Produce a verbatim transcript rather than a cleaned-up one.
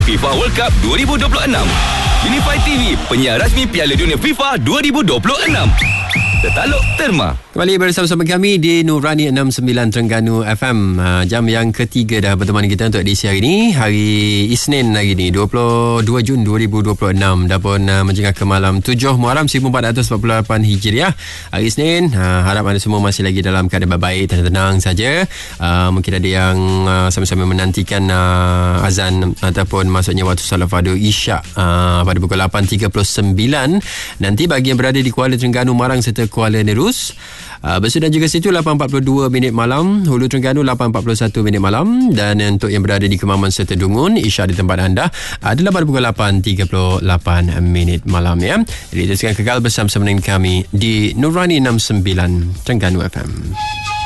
FIFA World Cup dua ribu dua puluh enam. Unify T V, penyiar rasmi Piala Dunia FIFA dua ribu dua puluh enam. Tertaluk Terma. Kembali bersama-sama kami di Nurani enam puluh sembilan Terengganu F M. uh, Jam yang ketiga dah berteman kita untuk edisi hari ini. Hari Isnin hari ini, dua puluh dua Jun dua ribu dua puluh enam. Dah pun uh, menjengah ke malam tujuh Muharram seribu empat ratus empat puluh lapan Hijriah. Hari Isnin, uh, harap anda semua masih lagi dalam keadaan baik dan tenang saja. uh, Mungkin ada yang uh, sama-sama menantikan uh, azan ataupun maksudnya waktu solat fardu Isyak uh, pada pukul lapan tiga puluh sembilan. Nanti bagi yang berada di Kuala Terengganu, Marang serta Kuala Nerus, Uh, Bersudan juga situ lapan empat puluh dua minit malam, Hulu Terengganu lapan empat puluh satu minit malam, dan untuk yang berada di Kemaman serta Dungun, Isyak di tempat anda adalah pada pukul lapan tiga puluh lapan minit malam ya. Jadi teruskan kekal bersama-sama dengan kami di Nurani enam puluh sembilan Terengganu F M.